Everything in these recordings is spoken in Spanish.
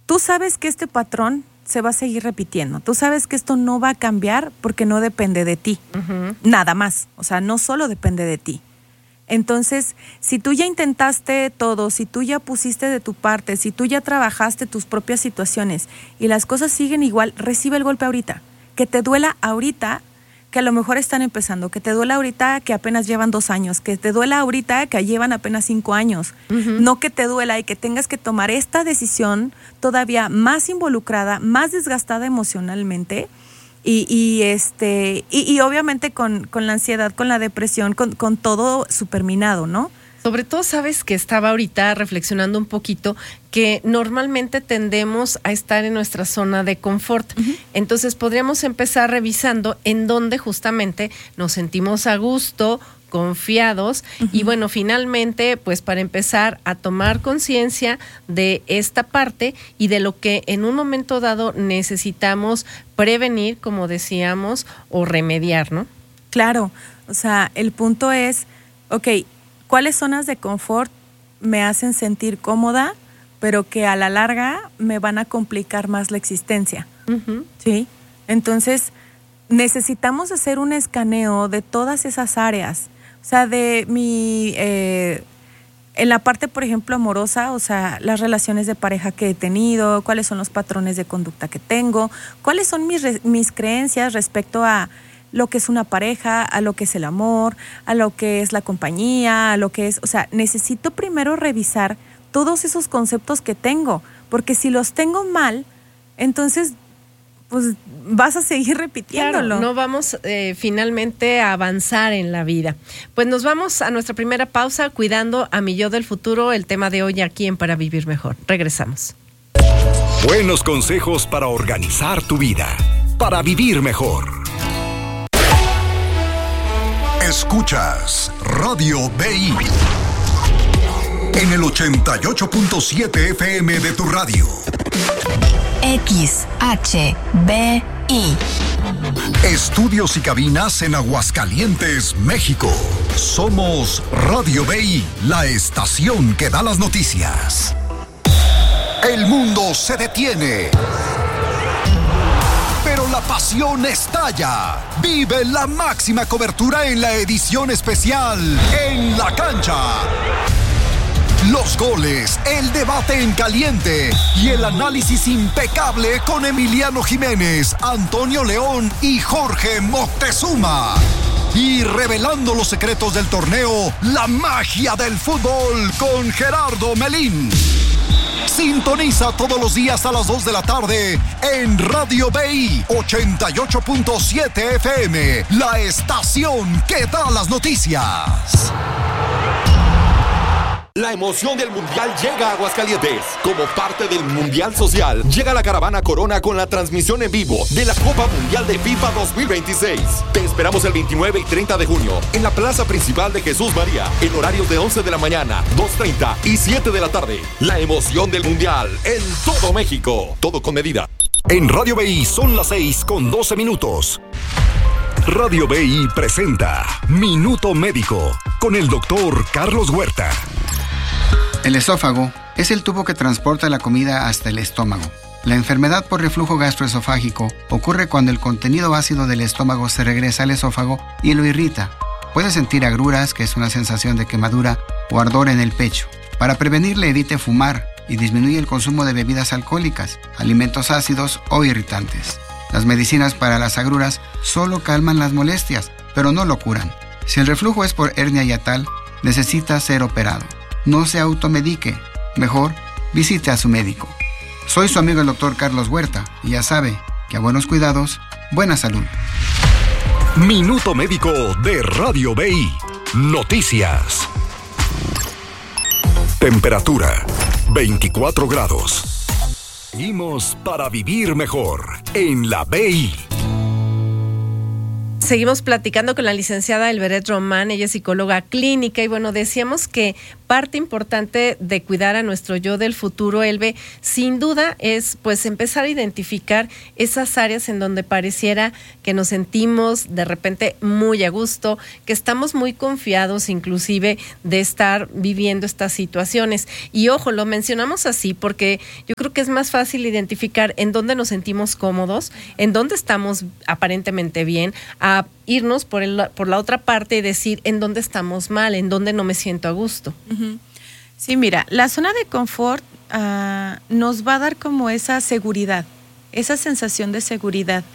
tú sabes que este patrón se va a seguir repitiendo. Tú sabes que esto no va a cambiar porque no depende de ti. Nada más. O sea, no solo depende de ti. Entonces, si tú ya intentaste todo, si tú ya pusiste de tu parte, si tú ya trabajaste tus propias situaciones y las cosas siguen igual, recibe el golpe ahorita. Que te duela ahorita, que a lo mejor están empezando, que te duela ahorita que apenas llevan 2 años, que te duela ahorita que llevan apenas 5 años. No que te duela y que tengas que tomar esta decisión todavía más involucrada, más desgastada emocionalmente y obviamente con la ansiedad, con la depresión, con todo superminado, ¿no? Sobre todo, sabes que estaba ahorita reflexionando un poquito que normalmente tendemos a estar en nuestra zona de confort. Entonces podríamos empezar revisando en dónde justamente nos sentimos a gusto, confiados y bueno, finalmente, pues para empezar a tomar conciencia de esta parte y de lo que en un momento dado necesitamos prevenir, como decíamos, o remediar, ¿no? Claro, o sea, el punto es, ¿cuáles zonas de confort me hacen sentir cómoda, pero que a la larga me van a complicar más la existencia? ¿Sí? Entonces, necesitamos hacer un escaneo de todas esas áreas. O sea, de en la parte, por ejemplo, amorosa, o sea, las relaciones de pareja que he tenido, cuáles son los patrones de conducta que tengo, cuáles son mis creencias respecto a lo que es una pareja, a lo que es el amor, a lo que es la compañía, a lo que es... O sea, necesito primero revisar todos esos conceptos que tengo, porque si los tengo mal, entonces, pues vas a seguir repitiéndolo. Claro, no vamos finalmente a avanzar en la vida. Pues nos vamos a nuestra primera pausa, cuidando a mi yo del futuro, el tema de hoy aquí en Para Vivir Mejor. Regresamos. Buenos consejos para organizar tu vida, para vivir mejor. Escuchas Radio BI en el 88.7 FM de tu radio. XHBI. Estudios y cabinas en Aguascalientes, México. Somos Radio BI, la estación que da las noticias. El mundo se detiene, pero la pasión estalla. Vive la máxima cobertura en la edición especial En la Cancha. Los goles, el debate en caliente y el análisis impecable con Emiliano Jiménez, Antonio León y Jorge Moctezuma. Y revelando los secretos del torneo, la magia del fútbol con Gerardo Melín. Sintoniza todos los días a las 2 de la tarde en Radio BI 88.7 FM, la estación que da las noticias. La emoción del Mundial llega a Aguascalientes. Como parte del Mundial Social, llega la caravana Corona con la transmisión en vivo de la Copa Mundial de FIFA 2026. Te esperamos el 29 y 30 de junio en la plaza principal de Jesús María, en horarios de 11 de la mañana, 2:30 y 7 de la tarde. La emoción del Mundial en todo México. Todo con medida. En Radio BI son las 6:12. Radio BI presenta Minuto Médico con el doctor Carlos Huerta. El esófago es el tubo que transporta la comida hasta el estómago. La enfermedad por reflujo gastroesofágico ocurre cuando el contenido ácido del estómago se regresa al esófago y lo irrita. Puede sentir agruras, que es una sensación de quemadura o ardor en el pecho. Para prevenirle, evite fumar y disminuye el consumo de bebidas alcohólicas, alimentos ácidos o irritantes. Las medicinas para las agruras solo calman las molestias, pero no lo curan. Si el reflujo es por hernia hiatal, necesita ser operado. No se automedique. Mejor, visite a su médico. Soy su amigo el doctor Carlos Huerta y ya sabe que a buenos cuidados, buena salud. Minuto Médico de Radio BI. Noticias. Temperatura 24 grados. Seguimos para vivir mejor en la BI. Seguimos platicando con la licenciada Elberet Román, ella es psicóloga clínica y bueno, decíamos que parte importante de cuidar a nuestro yo del futuro, Elbe, sin duda es pues empezar a identificar esas áreas en donde pareciera que nos sentimos de repente muy a gusto, que estamos muy confiados inclusive de estar viviendo estas situaciones. Y ojo, lo mencionamos así porque yo creo que es más fácil identificar en dónde nos sentimos cómodos, en dónde estamos aparentemente bien, a irnos por la otra parte y decir en dónde estamos mal, en dónde no me siento a gusto. Uh-huh. Sí, mira, la zona de confort nos va a dar como esa seguridad, esa sensación de seguridad.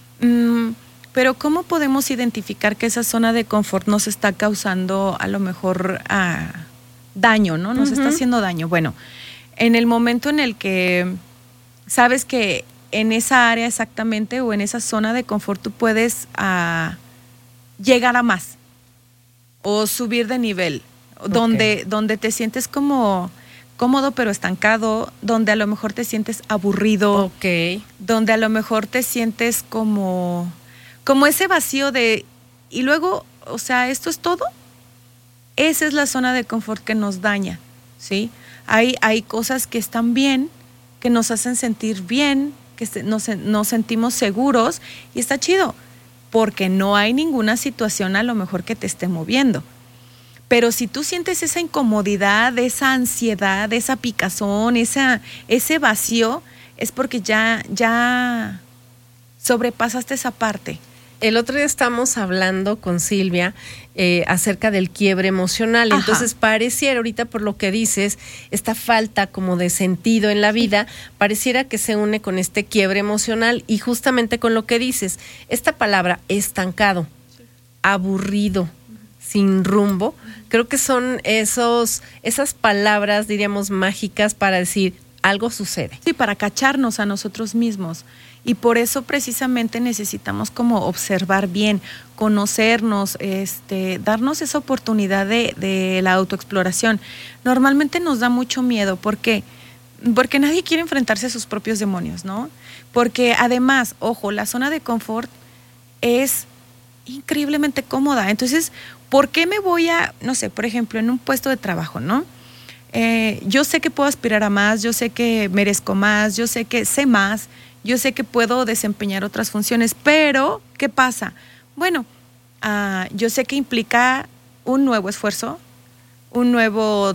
Pero ¿cómo podemos identificar que esa zona de confort nos está causando a lo mejor daño, ¿no? Nos está haciendo daño. Bueno, en el momento en el que sabes que en esa área exactamente o en esa zona de confort tú puedes llegar a más o subir de nivel, donde te sientes como cómodo pero estancado, donde a lo mejor te sientes aburrido, donde a lo mejor te sientes como ese vacío de y luego, o sea, ¿esto es todo? Esa es la zona de confort que nos daña, ¿sí? Hay cosas que están bien, que nos hacen sentir bien, que nos sentimos seguros y está chido, porque no hay ninguna situación a lo mejor que te esté moviendo. Pero si tú sientes esa incomodidad, esa ansiedad, esa picazón, ese vacío, es porque ya sobrepasaste esa parte. El otro día estamos hablando con Silvia acerca del quiebre emocional. Ajá. Entonces pareciera ahorita por lo que dices, esta falta como de sentido en la vida, pareciera que se une con este quiebre emocional y justamente con lo que dices, esta palabra estancado, aburrido, sin rumbo, creo que son esas palabras, diríamos, mágicas para decir algo sucede. Sí, para cacharnos a nosotros mismos. Y por eso precisamente necesitamos como observar bien, conocernos, darnos esa oportunidad de la autoexploración. Normalmente nos da mucho miedo. ¿Por qué? Porque nadie quiere enfrentarse a sus propios demonios, ¿no? Porque además, ojo, la zona de confort es increíblemente cómoda. Entonces, ¿por qué me voy no sé, por ejemplo, en un puesto de trabajo, ¿no? Yo sé que puedo aspirar a más, yo sé que merezco más, yo sé que sé más, yo sé que puedo desempeñar otras funciones, pero ¿qué pasa? Bueno, yo sé que implica un nuevo esfuerzo, un nuevo,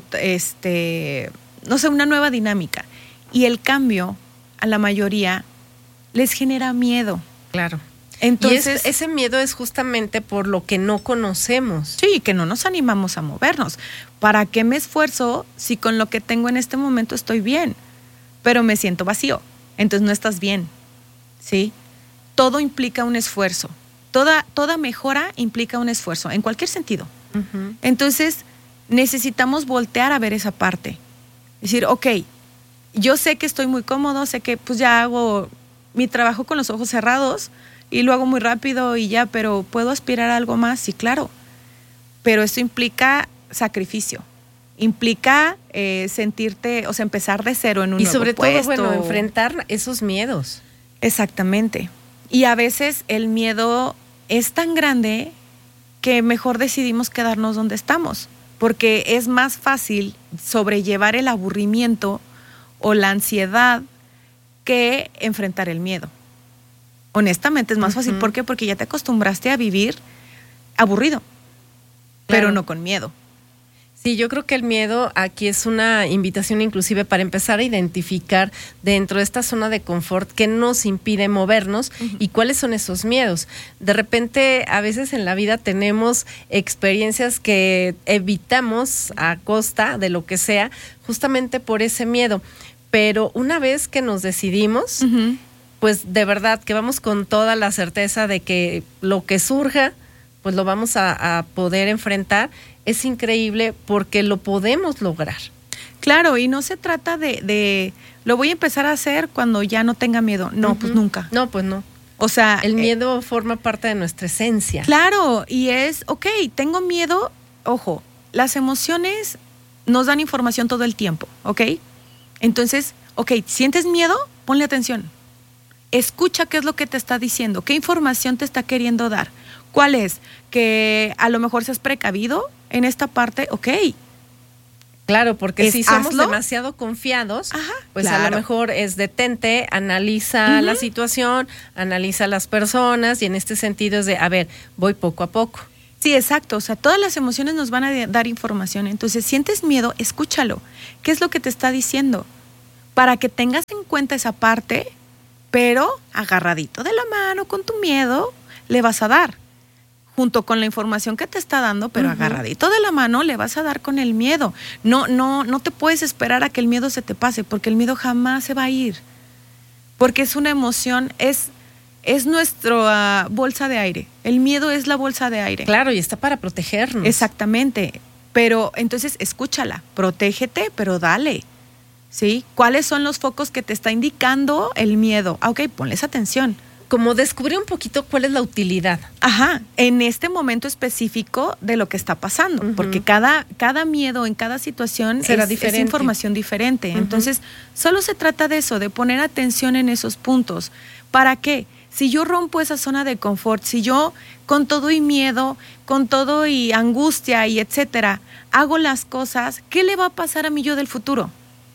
no sé, una nueva dinámica. Y el cambio a la mayoría les genera miedo. Claro. Entonces, y ese miedo es justamente por lo que no conocemos. Sí, que no nos animamos a movernos. ¿Para qué me esfuerzo si con lo que tengo en este momento estoy bien? Pero me siento vacío. Entonces no estás bien, ¿sí? Todo implica un esfuerzo. Toda mejora implica un esfuerzo, en cualquier sentido. Uh-huh. Entonces necesitamos voltear a ver esa parte. Decir, ok, yo sé que estoy muy cómodo, sé que pues ya hago mi trabajo con los ojos cerrados y lo hago muy rápido y ya, pero ¿puedo aspirar a algo más? Sí, claro. Pero esto implica sacrificio. Implica sentirte, o sea, empezar de cero en un nuevo puesto. Y sobre todo, bueno, enfrentar esos miedos. Exactamente. Y a veces el miedo es tan grande que mejor decidimos quedarnos donde estamos, porque es más fácil sobrellevar el aburrimiento o la ansiedad que enfrentar el miedo. Honestamente es más fácil. ¿Por qué? Porque ya te acostumbraste a vivir aburrido, pero no con miedo. Sí, yo creo que el miedo aquí es una invitación inclusive para empezar a identificar dentro de esta zona de confort qué nos impide movernos y cuáles son esos miedos. De repente, a veces en la vida tenemos experiencias que evitamos a costa de lo que sea, justamente por ese miedo. Pero una vez que nos decidimos, pues de verdad que vamos con toda la certeza de que lo que surja, pues lo vamos a poder enfrentar. Es increíble porque lo podemos lograr. Claro, y no se trata de lo voy a empezar a hacer cuando ya no tenga miedo. No, pues nunca. No, pues no. O sea, el miedo forma parte de nuestra esencia. Claro, y es, ok, tengo miedo. Ojo, las emociones nos dan información todo el tiempo, ¿ok? Entonces, ok, ¿sientes miedo? Ponle atención. escucha qué es lo que te está diciendo, qué información te está queriendo dar. ¿Cuál es? Que a lo mejor seas precavido en esta parte, ok. Claro, porque si somos hazlo. demasiado confiados, pues claro. a lo mejor es detente, analiza la situación, analiza las personas, y en este sentido es de, a ver, voy poco a poco. Sí, exacto. O sea, todas las emociones nos van a dar información. Entonces, sientes miedo, escúchalo. ¿Qué es lo que te está diciendo? Para que tengas en cuenta esa parte, pero agarradito de la mano con tu miedo, le vas a dar. Junto con la información que te está dando, pero agarradito de la mano, le vas a dar con el miedo. No te puedes esperar a que el miedo se te pase, porque el miedo jamás se va a ir. Porque es una emoción, es nuestra bolsa de aire. El miedo es la bolsa de aire. Claro, y está para protegernos. Exactamente. Pero entonces escúchala, protégete, pero dale. ¿Sí? ¿Cuáles son los focos que te está indicando el miedo? Ok, ponles atención. Como descubrir un poquito cuál es la utilidad. En este momento específico de lo que está pasando, porque cada miedo en cada situación será es diferente. información diferente. Entonces, solo se trata de eso, de poner atención en esos puntos. ¿Para qué? Si yo rompo esa zona de confort, si yo con todo y miedo, con todo y angustia y etcétera, hago las cosas, ¿qué le va a pasar a mi yo del futuro?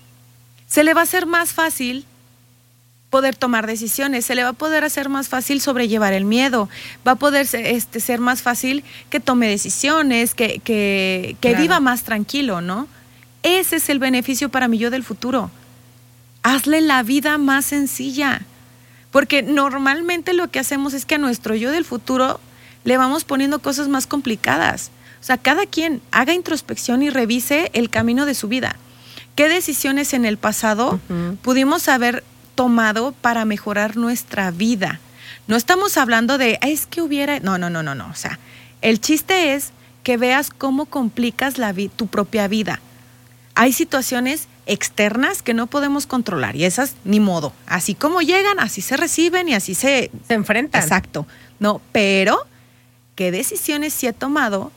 Se le va a hacer más fácil poder tomar decisiones, se le va a poder hacer más fácil sobrellevar el miedo, va a poder ser más fácil que tome decisiones, que claro, viva más tranquilo, ¿no? Ese es el beneficio para mi yo del futuro. Hazle la vida más sencilla, porque normalmente lo que hacemos es que a nuestro yo del futuro le vamos poniendo cosas más complicadas. O sea, cada quien haga introspección y revise el camino de su vida. ¿Qué decisiones en el pasado pudimos haber tomado para mejorar nuestra vida? No estamos hablando de, es que hubiera... No. O sea, el chiste es que veas cómo complicas tu propia vida. Hay situaciones externas que no podemos controlar y esas ni modo. Así como llegan, así se reciben y así se enfrentan. Exacto. No, pero ¿qué decisiones sí he tomado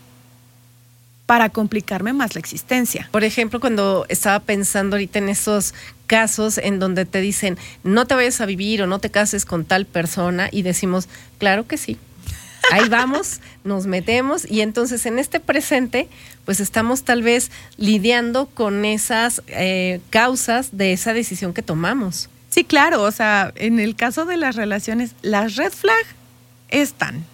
para complicarme más la existencia? Por ejemplo, cuando estaba pensando ahorita en esos casos en donde te dicen, no te vayas a vivir o no te cases con tal persona, y decimos, claro que sí. Ahí vamos, nos metemos, y entonces en este presente, pues estamos tal vez lidiando con esas causas de esa decisión que tomamos. Sí, claro, o sea, en el caso de las relaciones, las red flag están.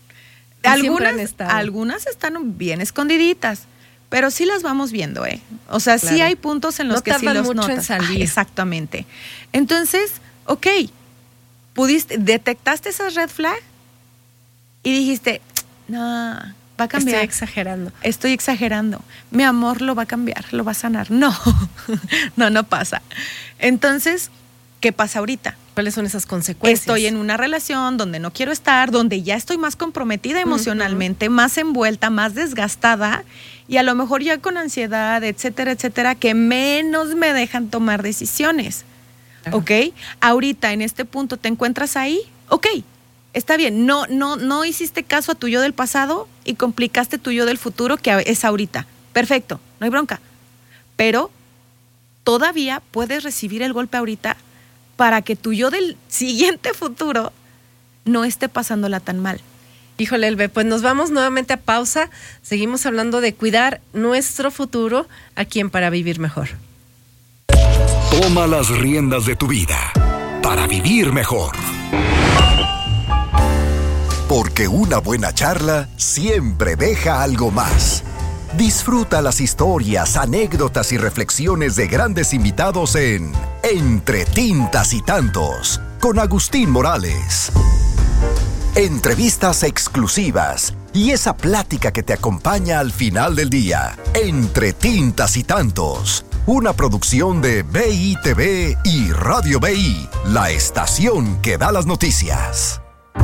Algunas están bien escondididitas, pero sí las vamos viendo, ¿eh? O sea, claro, sí hay puntos en los que sí los mucho notas. En salir. Exactamente. Entonces, ok, detectaste esas red flag y dijiste, no, va a cambiar. Estoy exagerando. Mi amor lo va a cambiar, lo va a sanar. No, no pasa. Entonces, ¿qué pasa ahorita? ¿Cuáles son esas consecuencias? Estoy en una relación donde no quiero estar, donde ya estoy más comprometida emocionalmente, más envuelta, más desgastada, y a lo mejor ya con ansiedad, etcétera, etcétera, que menos me dejan tomar decisiones. ¿Ok? Ahorita, en este punto, ¿te encuentras ahí? Ok, está bien. No hiciste caso a tu yo del pasado y complicaste tu yo del futuro, que es ahorita. Perfecto, no hay bronca. Pero todavía puedes recibir el golpe ahorita para que tu yo del siguiente futuro no esté pasándola tan mal. Híjole, Elbe, pues nos vamos nuevamente a pausa. Seguimos hablando de cuidar nuestro futuro aquí en Para Vivir Mejor. Toma las riendas de tu vida para vivir mejor. Porque una buena charla siempre deja algo más. Disfruta las historias, anécdotas y reflexiones de grandes invitados en Entre Tintas y Tantos, con Agustín Morales. Entrevistas exclusivas y esa plática que te acompaña al final del día. Entre Tintas y Tantos, una producción de BITV y Radio BI, la estación que da las noticias.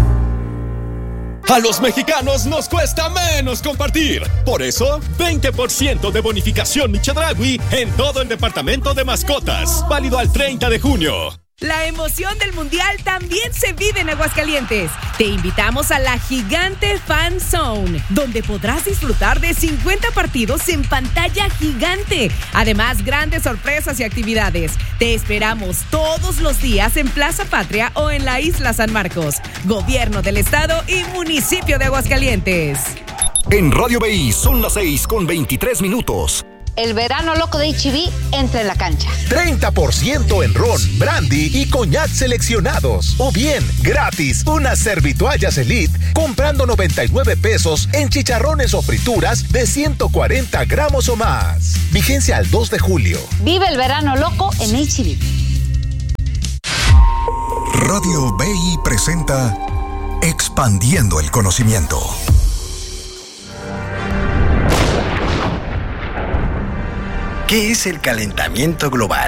A los mexicanos nos cuesta menos compartir. Por eso, 20% de bonificación Chedraui en todo el departamento de mascotas. Válido al 30 de junio. La emoción del Mundial también se vive en Aguascalientes. Te invitamos a la Gigante Fan Zone, donde podrás disfrutar de 50 partidos en pantalla gigante. Además, grandes sorpresas y actividades. Te esperamos todos los días en Plaza Patria o en la Isla San Marcos. Gobierno del Estado y Municipio de Aguascalientes. En Radio BI son las 6:23. El verano loco de H-E-B entra en la cancha. 30% en ron, brandy y coñac seleccionados. O bien, gratis, unas servitoallas Elite comprando 99 pesos en chicharrones o frituras de 140 gramos o más. Vigencia al 2 de julio. Vive el verano loco en H-E-B. Radio BI presenta Expandiendo el Conocimiento. ¿Qué es el calentamiento global?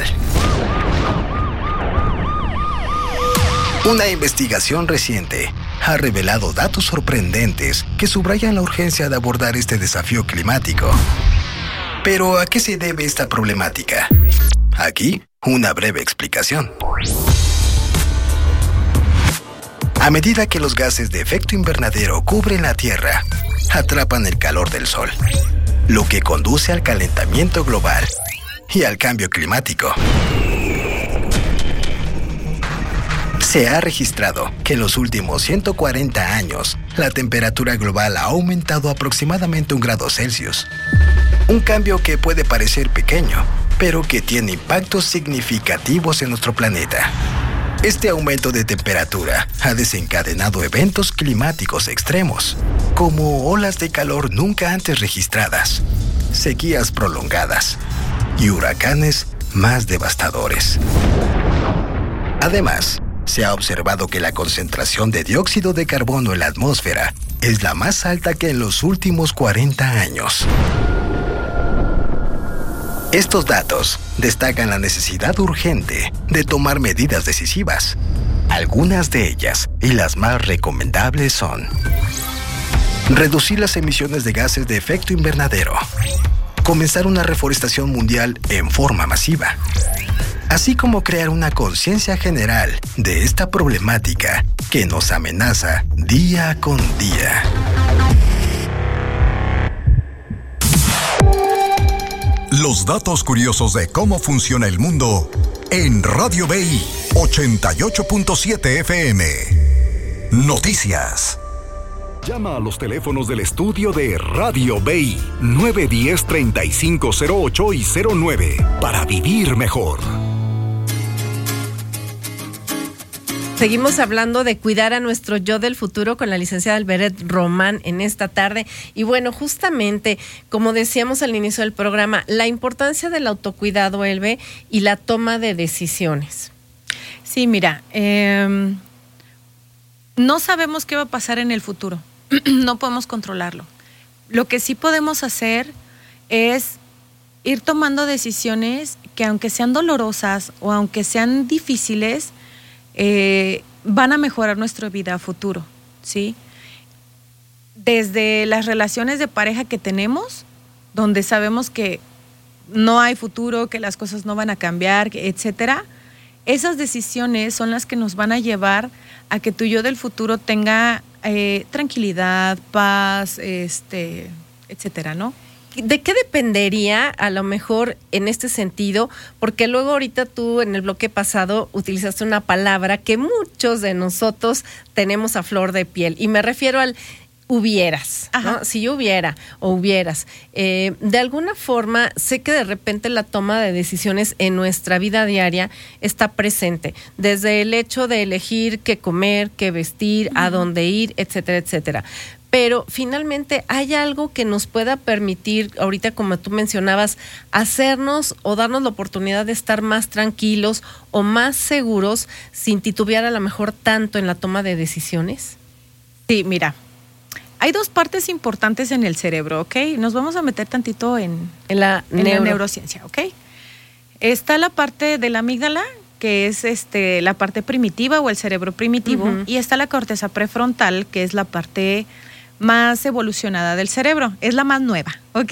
Una investigación reciente ha revelado datos sorprendentes que subrayan la urgencia de abordar este desafío climático. Pero, ¿a qué se debe esta problemática? Aquí, una breve explicación. A medida que los gases de efecto invernadero cubren la Tierra, atrapan el calor del Sol, lo que conduce al calentamiento global y al cambio climático. Se ha registrado que en los últimos 140 años, la temperatura global ha aumentado aproximadamente 1 grado Celsius. Un cambio que puede parecer pequeño, pero que tiene impactos significativos en nuestro planeta. Este aumento de temperatura ha desencadenado eventos climáticos extremos, como olas de calor nunca antes registradas, sequías prolongadas y huracanes más devastadores. Además, se ha observado que la concentración de dióxido de carbono en la atmósfera es la más alta que en los últimos 40 años. Estos datos destacan la necesidad urgente de tomar medidas decisivas. Algunas de ellas, y las más recomendables, son: reducir las emisiones de gases de efecto invernadero, comenzar una reforestación mundial en forma masiva, así como crear una conciencia general de esta problemática que nos amenaza día con día. Los datos curiosos de cómo funciona el mundo en Radio BI 88.7 FM. Noticias. Llama a los teléfonos del estudio de Radio BI 910-3508 y 09 para vivir mejor. Seguimos hablando de cuidar a nuestro yo del futuro con la licenciada Alberet Román en esta tarde. Y bueno, justamente, como decíamos al inicio del programa, la importancia del autocuidado, Elbe, y la toma de decisiones. Sí, mira, no sabemos qué va a pasar en el futuro. No podemos controlarlo. Lo que sí podemos hacer es ir tomando decisiones que, aunque sean dolorosas o aunque sean difíciles, van a mejorar nuestra vida a futuro, ¿sí? Desde las relaciones de pareja que tenemos, donde sabemos que no hay futuro, que las cosas no van a cambiar, etcétera, esas decisiones son las que nos van a llevar a que tu yo del futuro tenga tranquilidad, paz, etcétera, ¿no? ¿De qué dependería a lo mejor en este sentido? Porque luego ahorita tú en el bloque pasado utilizaste una palabra que muchos de nosotros tenemos a flor de piel, y me refiero al hubieras, ¿no? Si yo hubiera o hubieras. De alguna forma, sé que de repente la toma de decisiones en nuestra vida diaria está presente, desde el hecho de elegir qué comer, qué vestir, a dónde ir, etcétera, etcétera. Pero finalmente hay algo que nos pueda permitir, ahorita como tú mencionabas, hacernos o darnos la oportunidad de estar más tranquilos o más seguros sin titubear a lo mejor tanto en la toma de decisiones. Sí, mira, hay dos partes importantes en el cerebro, ¿ok? Nos vamos a meter tantito en la neurociencia, ¿ok? Está la parte de la amígdala, que es la parte primitiva o el cerebro primitivo, y está la corteza prefrontal, que es la parte más evolucionada del cerebro, es la más nueva, ¿ok?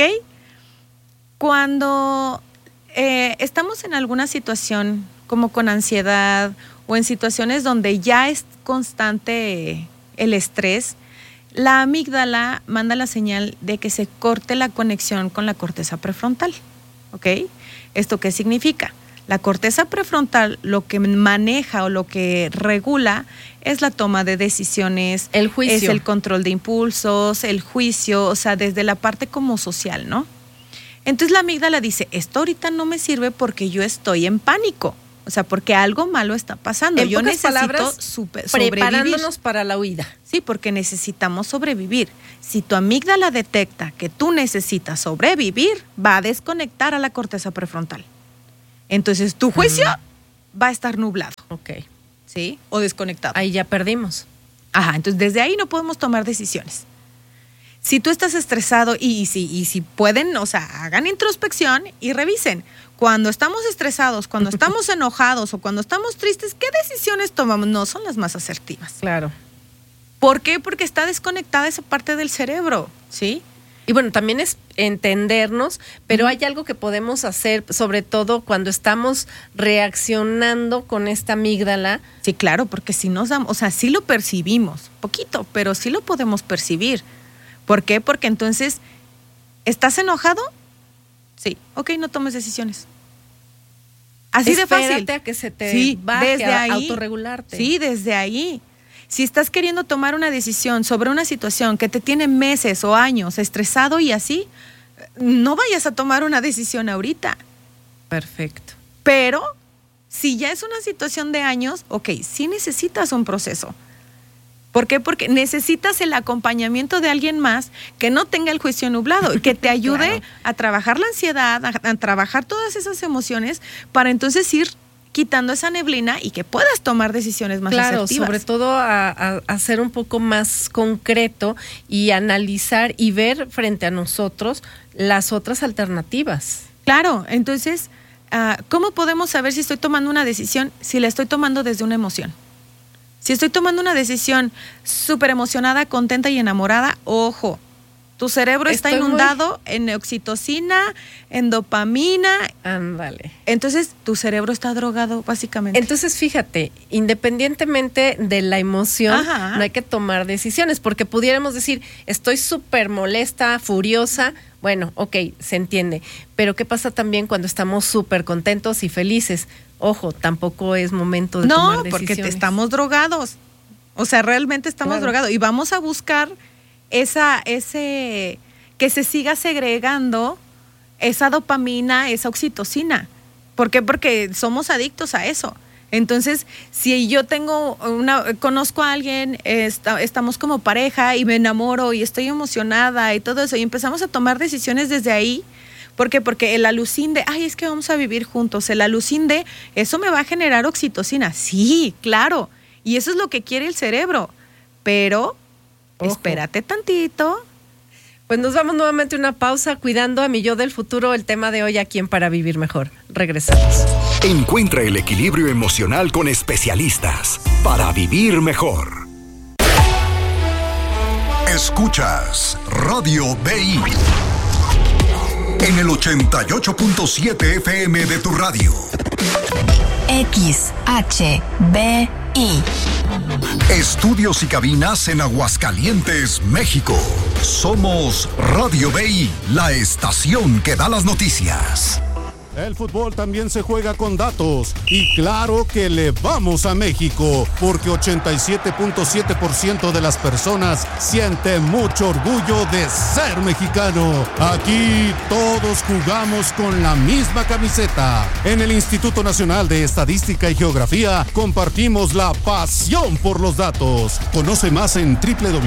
Cuando estamos en alguna situación como con ansiedad o en situaciones donde ya es constante el estrés, la amígdala manda la señal de que se corte la conexión con la corteza prefrontal. ¿Ok? ¿Esto qué significa? La corteza prefrontal lo que maneja o lo que regula es la toma de decisiones, el juicio, es el control de impulsos, el juicio, o sea, desde la parte como social, ¿no? Entonces la amígdala dice, esto ahorita no me sirve porque yo estoy en pánico, o sea, porque algo malo está pasando. En yo pocas necesito palabras, sobrevivir. Preparándonos para la huida. Sí, porque necesitamos sobrevivir. Si tu amígdala detecta que tú necesitas sobrevivir, va a desconectar a la corteza prefrontal. Entonces tu juicio va a estar nublado. Ok. ¿Sí? O desconectado. Ahí ya perdimos. Ajá, entonces desde ahí no podemos tomar decisiones. Si tú estás estresado y si pueden, o sea, hagan introspección y revisen. Cuando estamos estresados, cuando estamos enojados o cuando estamos tristes, ¿qué decisiones tomamos? No son las más asertivas. Claro. ¿Por qué? Porque está desconectada esa parte del cerebro, ¿sí? Y bueno, también es entendernos, pero hay algo que podemos hacer, sobre todo cuando estamos reaccionando con esta amígdala. Sí, claro, porque si nos damos, o sea, sí lo percibimos, poquito, pero sí lo podemos percibir. ¿Por qué? Porque entonces, ¿estás enojado? Sí, ok, no tomes decisiones. Así de fácil. Espérate a que se te baje, desde ahí, autorregularte. Sí, desde ahí. Si estás queriendo tomar una decisión sobre una situación que te tiene meses o años estresado y así, no vayas a tomar una decisión ahorita. Perfecto. Pero si ya es una situación de años, ok, sí necesitas un proceso. ¿Por qué? Porque necesitas el acompañamiento de alguien más que no tenga el juicio nublado, que te ayude claro. a trabajar la ansiedad, a trabajar todas esas emociones para entonces ir quitando esa neblina y que puedas tomar decisiones más asertivas. Claro, sobre todo a ser un poco más concreto y analizar y ver frente a nosotros las otras alternativas. Claro, entonces, ¿cómo podemos saber si estoy tomando una decisión si la estoy tomando desde una emoción? Si estoy tomando una decisión súper emocionada, contenta y enamorada, ojo, tu cerebro está inundado en oxitocina, en dopamina. Ándale. Entonces, tu cerebro está drogado, básicamente. Entonces, fíjate, independientemente de la emoción, no hay que tomar decisiones, porque pudiéramos decir, estoy súper molesta, furiosa. Bueno, ok, se entiende. Pero ¿qué pasa también cuando estamos súper contentos y felices? Ojo, tampoco es momento de tomar decisiones. No, porque estamos drogados. O sea, realmente estamos drogados. Y vamos a buscar ese que se siga segregando esa dopamina, esa oxitocina. ¿Por qué? Porque somos adictos a eso. Entonces, si yo conozco a alguien, estamos como pareja y me enamoro y estoy emocionada y todo eso, y empezamos a tomar decisiones desde ahí. ¿Por qué? Porque el alucín de, es que vamos a vivir juntos, el alucín de, eso me va a generar oxitocina. Sí, claro. Y eso es lo que quiere el cerebro. Pero, espérate tantito. Pues nos vamos nuevamente a una pausa, cuidando a mi yo del futuro, el tema de hoy aquí en Para Vivir Mejor. Regresamos. Encuentra el equilibrio emocional con especialistas para vivir mejor. Escuchas Radio BI en el 88.7 FM de tu radio. XHBI. Estudios y cabinas en Aguascalientes, México. Somos Radio BI, la estación que da las noticias. El fútbol también se juega con datos y claro que le vamos a México porque 87.7% de las personas siente mucho orgullo de ser mexicano. Aquí todos jugamos con la misma camiseta. En el Instituto Nacional de Estadística y Geografía compartimos la pasión por los datos. Conoce más en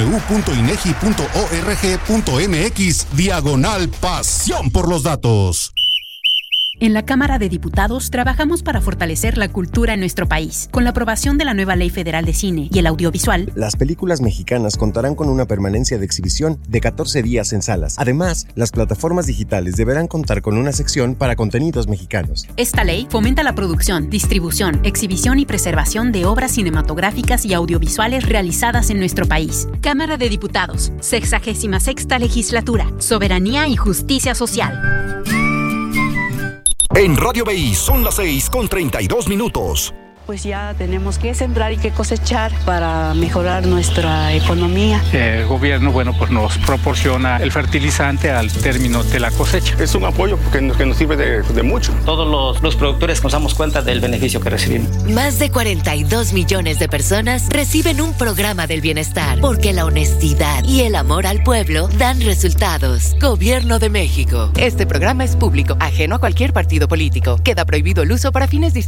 www.inegi.org.mx/pasión por los datos. En la Cámara de Diputados trabajamos para fortalecer la cultura en nuestro país. Con la aprobación de la nueva Ley Federal de Cine y el Audiovisual, las películas mexicanas contarán con una permanencia de exhibición de 14 días en salas. Además, las plataformas digitales deberán contar con una sección para contenidos mexicanos. Esta ley fomenta la producción, distribución, exhibición y preservación de obras cinematográficas y audiovisuales realizadas en nuestro país. Cámara de Diputados, 66ª Legislatura, Soberanía y Justicia Social. En Radio BI son las 6:32. pues ya tenemos que sembrar y que cosechar para mejorar nuestra economía. El gobierno, pues nos proporciona el fertilizante al término de la cosecha. Es un apoyo que nos sirve de mucho. Todos los productores nos damos cuenta del beneficio que recibimos. Más de 42 millones de personas reciben un programa del bienestar, porque la honestidad y el amor al pueblo dan resultados. Gobierno de México. Este programa es público, ajeno a cualquier partido político. Queda prohibido el uso para fines distintos.